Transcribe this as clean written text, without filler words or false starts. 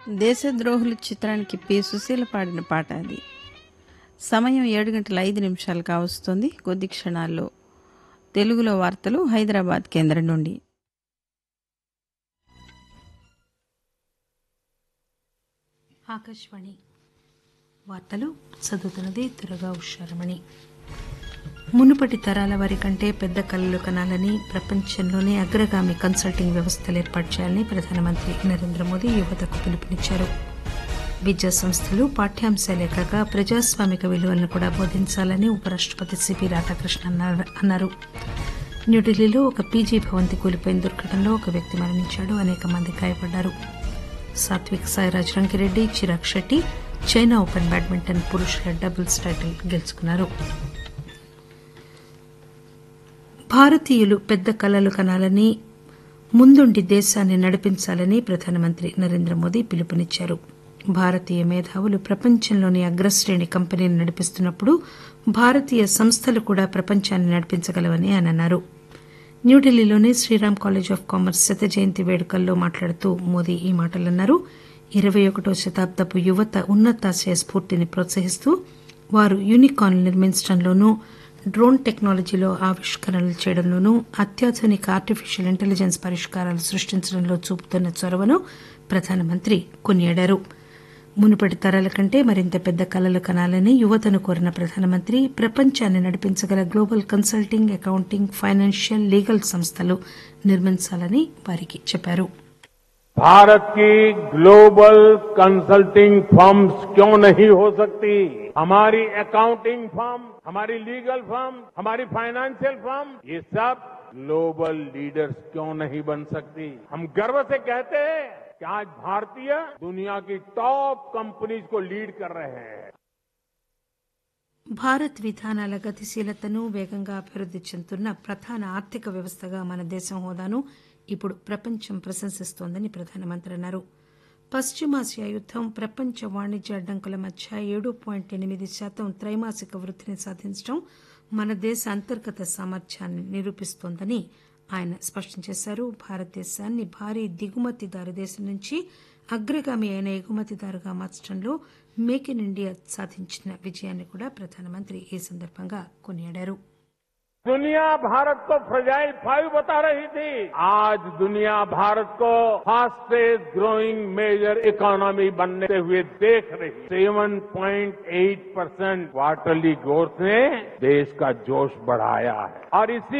దేశద్రోహులు చిత్రానికి పి సుశీల పాడిన పాట అది. సమయం 7:05 కావస్తుంది. కొద్ది క్షణాల్లో తెలుగులో వార్తలు హైదరాబాద్ కేంద్రం నుండి. ఆకాశవాణి వార్తలు చదువుతున్నది త్వరగా ఉషారమణి. మునుపటి తరాల వారి కంటే పెద్ద కలలు కనాలని, ప్రపంచంలోనే అగ్రగామి కన్సల్టింగ్ వ్యవస్థలు ఏర్పాటు చేయాలని ప్రధానమంత్రి నరేంద్ర మోదీ యువతకు పిలుపునిచ్చారు. విద్యా సంస్థలు పాఠ్యాంశాలే కాక ప్రజాస్వామిక విలువలను కూడా బోధించాలని ఉపరాష్టపతి సిపి రాధాకృష్ణన్ అన్నారు. న్యూఢిల్లీలో ఒక పీజీ భవంతి కూలిపోయిన దుర్ఘటనలో ఒక వ్యక్తి మరణించాడు, అనేక మంది గాయపడ్డారు. Satvik Sairaj Rankireddy, Chirag Shetty China open badminton పురుషుల డబుల్స్ టైటిల్ గెలుచుకున్నారు. భారతీయులు పెద్ద కలలు కనాలని, ముందుండి దేశాన్ని నడిపించాలని ప్రధానమంత్రి నరేంద్ర మోదీ పిలుపునిచ్చారు. భారతీయ మేధావులు ప్రపంచంలోని అగ్రశ్రేణి కంపెనీని నడిపిస్తున్నప్పుడు భారతీయ సంస్థలు కూడా ప్రపంచాన్ని నడిపించగలవని ఆయన అన్నారు. న్యూఢిల్లీలోని శ్రీరామ్ కాలేజ్ ఆఫ్ కామర్స్ శత జయంతి వేడుకల్లో మాట్లాడుతూ మోదీ ఈ మాటలన్నారు. 21వ శతాబ్దపు యువత ఉన్నతాశయ స్ఫూర్తిని ప్రోత్సహిస్తూ వారు యూనికార్న్లు నిర్మించడంలోనూ, డ్రోన్ టెక్నాలజీలో ఆవిష్కరణలు చేయడంలోనూ, అత్యాధునిక ఆర్టిఫిషియల్ ఇంటెలిజెన్స్ పరిష్కారాలు సృష్టించడంలో చూపుతున్న చొరవను ప్రధానమంత్రి కొనియాడారు. మునుపటి తరాల కంటే మరింత పెద్ద కలలు కనాలని యువతను కోరిన ప్రధానమంత్రి ప్రపంచాన్ని నడిపించగల global consulting, accounting, financial, legal సంస్థలు నిర్మించాలని వారికి చెప్పారు. भारत की ग्लोबल कंसल्टिंग फर्म्स क्यों नहीं हो सकती? हमारी अकाउंटिंग फर्म, हमारी लीगल फर्म, हमारी फाइनेंशियल फर्म, ये सब ग्लोबल लीडर्स क्यों नहीं बन सकती? हम गर्व से कहते हैं कि आज भारतीय दुनिया की टॉप कंपनीज को लीड कर रहे हैं. భారత్ విధానాల గతిశీలతను, వేగంగా అభివృద్ది చెందుతున్న ప్రధాన ఆర్థిక వ్యవస్థగా మన దేశం హోదాను ఇప్పుడు ప్రపంచం ప్రశంసిస్తోందని ప్రధానమంత్రి అన్నారు. పశ్చిమాసియా యుద్దం ప్రపంచ వాణిజ్య అడ్డంకుల మధ్య 7.8% త్రైమాసిక వృద్ధిని సాధించడం మన దేశ అంతర్గత సామర్థ్యాన్ని నిరూపిస్తోందని ఆయన స్పష్టం చేశారు. భారతదేశాన్ని భారీ దిగుమతిదారు దేశం నుంచి అగ్రగామి అయిన ఎగుమతిదారుగా మార్చడంలో మేక్ ఇన్ ఇండియా సాధించిన విజయాన్ని కూడా ప్రధానమంత్రి ఈ సందర్భంగా కొనియాడారు. दुनिया भारत को फ्रजाइल 5 बता रही थी. आज दुनिया भारत को फास्टेस्ट ग्रोइंग मेजर इकोनॉमी बनते हुए देख रही. 7.8% क्वार्टरली ग्रोथ ने देश का जोश बढ़ाया है और इसी